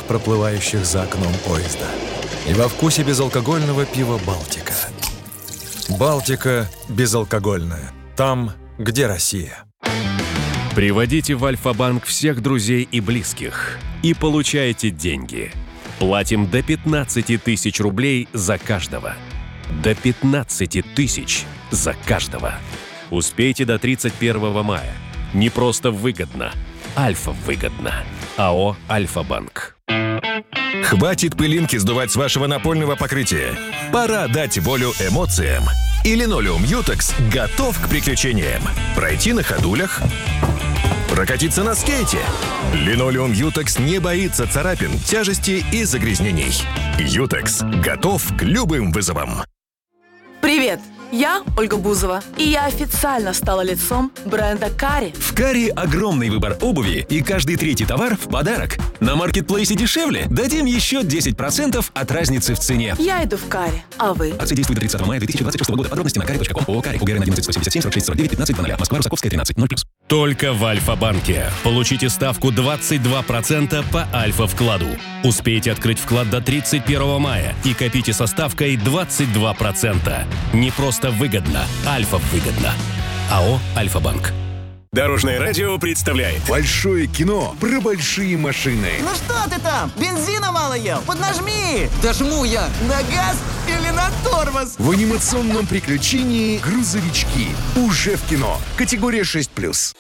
проплывающих за окном поезда. И во вкусе безалкогольного пива «Балтика». «Балтика» безалкогольная. Там, где Россия. Приводите в Альфа-банк всех друзей и близких и получайте деньги. Платим до 15 тысяч рублей за каждого. До 15 тысяч за каждого. Успейте до 31 мая. Не просто выгодно. Альфа-выгодно. АО «Альфа-банк». Хватит пылинки сдувать с вашего напольного покрытия. Пора дать волю эмоциям. И линолеум Ютекс готов к приключениям. Пройти на ходулях, прокатиться на скейте. Линолеум Ютекс не боится царапин, тяжести и загрязнений. Ютекс готов к любым вызовам. Привет! Я Ольга Бузова, и я официально стала лицом бренда Кари. В Кари огромный выбор обуви, и каждый третий товар в подарок. На маркетплейсе дешевле? Дадим еще 10% от разницы в цене. Я иду в Кари, а вы? Акция действует до 30 мая 2026 года. Подробности на kari.com. ООО «Кари». УГРН 11 177 46 49 15 00. Москва, Русаковская, 13 0+. Только в Альфа-банке. Получите ставку 22% по Альфа-вкладу. Успейте открыть вклад до 31 мая и копите со ставкой 22%. Не просто выгодно, Альфа-выгодно. АО «Альфа-банк». Дорожное радио представляет большое кино про большие машины. Ну что ты там? Бензина мало ел? Поднажми! Да жму я! На газ или на тормоз? В анимационном приключении «Грузовички». Уже в кино. Категория 6+.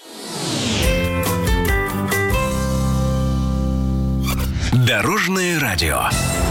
Дорожное радио.